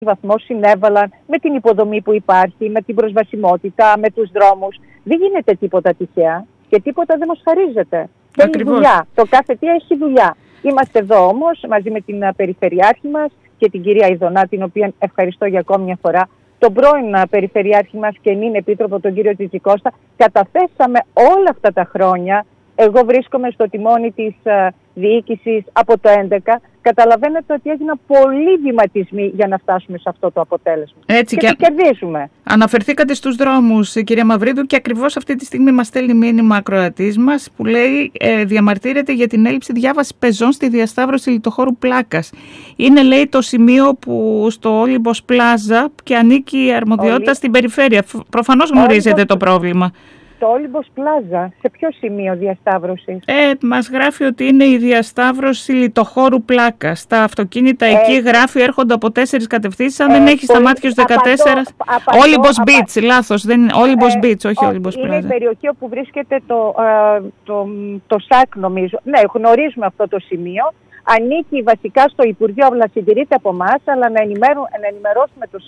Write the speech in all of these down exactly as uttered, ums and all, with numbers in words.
βαθμό συνέβαλαν με την υποδομή που υπάρχει, με την προσβασιμότητα, με τους δρόμους. Δεν γίνεται τίποτα τυχαία και τίποτα δεν μας χαρίζεται. Θέλει δουλειά. Το κάθε τι έχει δουλειά. Είμαστε εδώ όμως μαζί με την Περιφερειάρχη μας και την κυρία Ιδωνά, την οποία ευχαριστώ για ακόμη μια φορά, τον πρώην Περιφερειάρχη μας και νυν Επίτροπο, τον κύριο Τζιτζικώστα. Καταθέσαμε όλα αυτά τα χρόνια. Εγώ βρίσκομαι στο τιμόνι της uh, διοίκησης από το έντεκα. Καταλαβαίνετε ότι έγιναν πολλοί βηματισμοί για να φτάσουμε σε αυτό το αποτέλεσμα. Έτσι και, και το κερδίζουμε. Αναφερθήκατε στους δρόμους, κυρία Μαυρίδου, και ακριβώς αυτή τη στιγμή μας στέλνει μήνυμα ακροατής μας που λέει ε, διαμαρτύρεται για την έλλειψη διάβασης πεζών στη διασταύρωση λιτοχώρου Πλάκας. Είναι, λέει, το σημείο που στο Όλυμπος Πλάζα και ανήκει η αρμοδιότητα Όλυ... στην περιφέρεια. Προφανώς γνωρίζετε Όλυμπος... το πρόβλημα. Το Όλυμπος Πλάζα, σε ποιο σημείο διασταύρωσης? Ε, μας γράφει ότι είναι η διασταύρωση λιτοχώρου Πλάκας. Τα αυτοκίνητα ε, εκεί γράφει έρχονται από τέσσερις κατευθύνσεις. Αν ε, δεν έχει σταμάτει ως δεκατέσσερα. Όλυμπος Beach, λάθος. Δεν είναι Όλυμπος Beach, όχι Όλυμπος Πλάζα. Είναι η περιοχή όπου βρίσκεται το, το, το, το ΣΑΚ, νομίζω. Ναι, γνωρίζουμε αυτό το σημείο. Ανήκει βασικά στο Υπουργείο, αλλά συντηρείται από εμάς, αλλά να, να ενημερώσουμε το,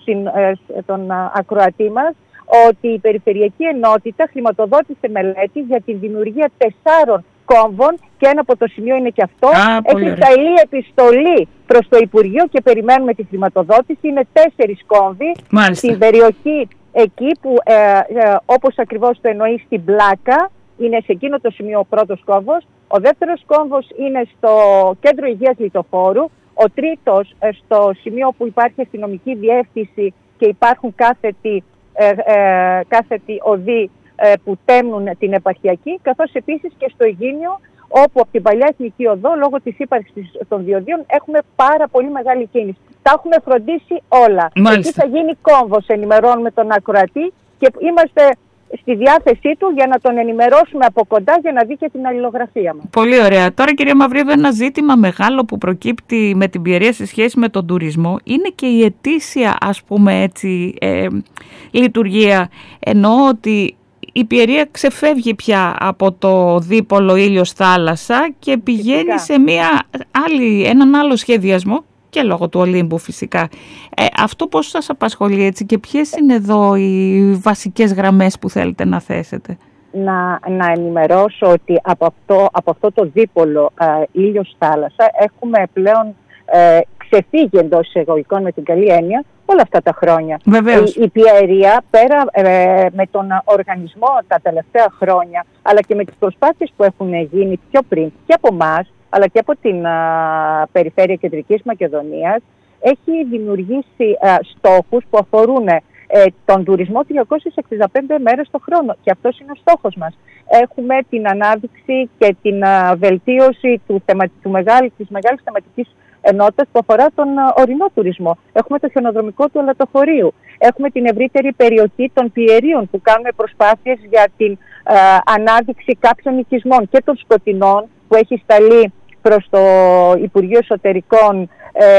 τον ακροατή μας ότι η Περιφερειακή Ενότητα χρηματοδότησε μελέτη για τη δημιουργία τεσσάρων κόμβων και ένα από το σημείο είναι και αυτό. Α, έχει σταλεί επιστολή προς το Υπουργείο και περιμένουμε τη χρηματοδότηση. Είναι τέσσερις κόμβοι στην περιοχή εκεί που ε, ε, όπως ακριβώς το εννοεί στην Πλάκα. Είναι σε εκείνο το σημείο ο πρώτος κόμβος. Ο δεύτερος κόμβος είναι στο Κέντρο Υγείας Λιτοφόρου. Ο τρίτος ε, στο σημείο που υπάρχει αστυνομική διεύθυνση και υπάρχουν κάθετοι Ε, ε, κάθετοι οδοί ε, που τέμνουν την επαρχιακή, καθώς επίσης και στο Αιγίνιο, όπου από την παλιά Εθνική Οδό, λόγω της ύπαρξης των διοδίων, έχουμε πάρα πολύ μεγάλη κίνηση. Τα έχουμε φροντίσει όλα. Μάλιστα. Εκεί θα γίνει κόμβος, ενημερώνουμε τον ακροατή και είμαστε στη διάθεσή του για να τον ενημερώσουμε από κοντά για να δει και την αλληλογραφία μας. Πολύ ωραία. Τώρα, κυρία Μαυρίδου, ένα ζήτημα μεγάλο που προκύπτει με την Πιερία σε σχέση με τον τουρισμό είναι και η ετήσια, ας πούμε έτσι, ε, λειτουργία. Εννοώ ότι η Πιερία ξεφεύγει πια από το δίπολο ήλιος θάλασσα και πηγαίνει φυσικά σε μια άλλη, έναν άλλο σχεδιασμό και λόγω του Ολύμπου φυσικά. Ε, αυτό πώς σας απασχολεί έτσι και ποιες είναι εδώ οι βασικές γραμμές που θέλετε να θέσετε? Να, να ενημερώσω ότι από αυτό, από αυτό το δίπολο ε, ήλιος θάλασσα έχουμε πλέον ε, ξεφύγει εντός εισαγωγικών με την καλή έννοια όλα αυτά τα χρόνια. Βεβαίως. Η, η Πιερία πέρα ε, με τον οργανισμό τα τελευταία χρόνια αλλά και με τις προσπάθειες που έχουν γίνει πιο πριν και από εμάς αλλά και από την α, Περιφέρεια Κεντρικής Μακεδονίας, έχει δημιουργήσει α, στόχους που αφορούν ε, τον τουρισμό τριακόσιες εξήντα πέντε μέρες το χρόνο. Και αυτός είναι ο στόχος μας. Έχουμε την ανάδειξη και την α, βελτίωση του θεμα, του μεγάλη, της μεγάλης θεματικής ενότητας που αφορά τον α, ορεινό τουρισμό. Έχουμε το χιονοδρομικό του ελαττοφορείου. Έχουμε την ευρύτερη περιοχή των πιερίων που κάνουμε προσπάθειες για την α, ανάδειξη κάποιων οικισμών και των σκοτεινών που έχει σταλεί προς το Υπουργείο Εσωτερικών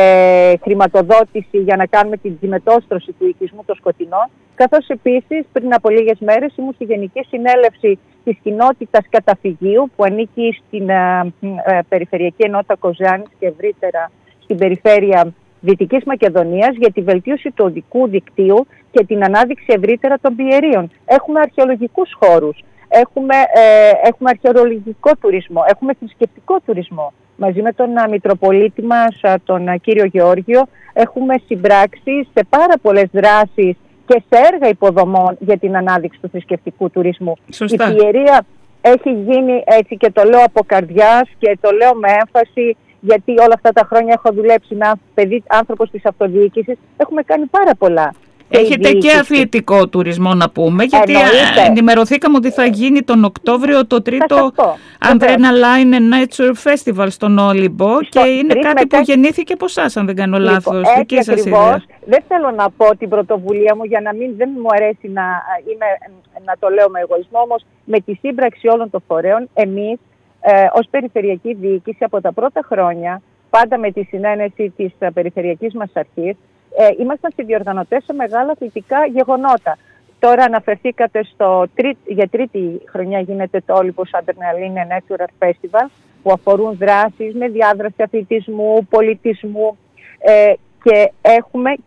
ε, χρηματοδότηση για να κάνουμε την συμμετόστρωση του οικισμού των σκοτεινών, καθώς επίσης πριν από λίγες μέρες ήμουν στη Γενική Συνέλευση της Κοινότητας Καταφυγίου που ανήκει στην ε, ε, Περιφερειακή Ενότητα Κοζάνης και ευρύτερα στην Περιφέρεια Δυτικής Μακεδονίας για τη βελτίωση του οδικού δικτύου και την ανάδειξη ευρύτερα των πιερίων. Έχουμε αρχαιολογικούς χώρους. Έχουμε, ε, έχουμε αρχαιολογικό τουρισμό, έχουμε θρησκευτικό τουρισμό. Μαζί με τον α, Μητροπολίτη μας, α, τον α, κύριο Γεώργιο, έχουμε συμπράξει σε πάρα πολλές δράσεις και σε έργα υποδομών για την ανάδειξη του θρησκευτικού τουρισμού. Σωστά. Η Πιερία έχει γίνει έτσι και το λέω από καρδιάς και το λέω με έμφαση γιατί όλα αυτά τα χρόνια έχω δουλέψει με παιδί άνθρωπος της αυτοδιοίκησης. Έχουμε κάνει πάρα πολλά. Έχετε και αθλητικό τουρισμό να πούμε, γιατί εννοείται. Ενημερωθήκαμε ότι θα γίνει τον Οκτώβριο το τρίτο Adrenaline Nature Festival στον Όλυμπο και είναι κάτι που γεννήθηκε από εσάς, αν δεν κάνω λάθος. Λοιπόν, έτσι ακριβώς. Δεν θέλω να πω την πρωτοβουλία μου για να μην, δεν μου αρέσει να, είμαι, να το λέω με εγωισμό, όμως με τη σύμπραξη όλων των φορέων, εμείς ε, ως Περιφερειακή Διοίκηση από τα πρώτα χρόνια, πάντα με τη συνένεση της uh, Περιφερειακής μας Αρχής, Ε, ήμασταν συνδιοργανωτές σε μεγάλα αθλητικά γεγονότα. Τώρα αναφερθήκατε στο τρί, για τρίτη χρονιά γίνεται το Όλυμπος Adrenaline Nature Festival που αφορούν δράσεις με διάδραση αθλητισμού, πολιτισμού ε, και έχουμε